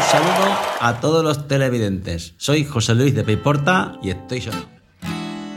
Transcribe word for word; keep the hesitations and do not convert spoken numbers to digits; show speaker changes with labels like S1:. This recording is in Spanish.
S1: saludo a todos los televidentes. Soy José Luis de Peiporta y estoy sonado.